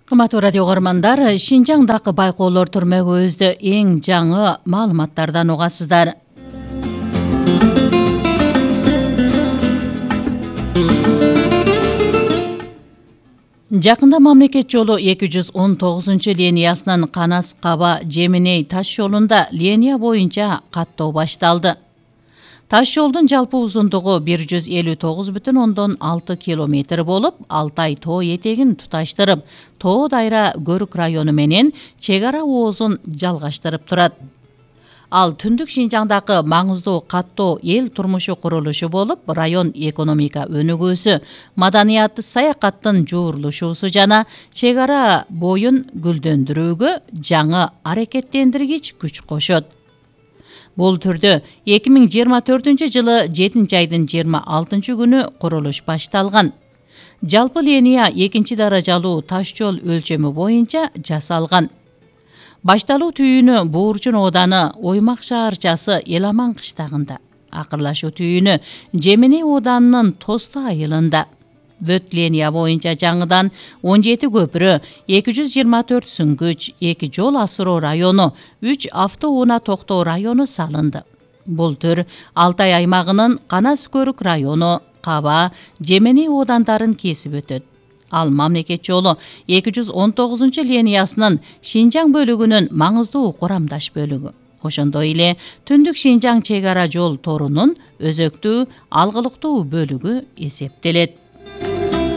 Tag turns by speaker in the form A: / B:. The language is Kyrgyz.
A: Кымбаттуу радио көрөрмандар, Шинжаңдагы байкоолор түрмөгүбүздө эң жаңы маалыматтардан угасыздар. Жакында мамлекет жолу 219 линиясынын Канас-Каба Жеминей таш жолунда линия боюнча каттоо башталды. Таш жолдун жалпы узундугу 159,6 километр болуп, Алтай тоо этегин туташтырып, Тоо Дайра Көрүк району менен чек ара оозун жалгаштырып турат. Ал түндүк Шинжаңдагы маңыздуу каттоо эл турмушу курулушу болуп, район экономика өнүгүүсү, маданият, саякаттын жуурулушуусу жана чек ара боюн гүлдөндүрүүгө жаңы аракеттендиргич күч кошот. Бул түрдө 2024 жылы 7 айдын 26 күнү курулуш башталган. Жалпы линия 2 даражалуу таш жол өлчөмү боюнча жасалган. Башталуу түйүнү Бууржун ооданы Оймак шаарчасы Эламан кыштагында, акырлашуу түйүнү Жеминей ооданынын Тосту айылында. Бүт линия боюнча жаңыдан 17 көпүрө, 224 сүңгүч, 2 жол асыроо району, 3 автоунаа токтоо району салынды. Бул түр Алтай аймагынын Канас-Көрүк району, Каба, Жеминей оодандарын кесип өтөт. Ал мамлекет жолу 219 линиясынын Шинжаң бөлүгүнүн маңыздуу курамдаш бөлүгү. Ошондой эле Түндүк Шинжаң чек ара жол торунун өзөктүү, алгылыктуу бөлүгү эсептелет.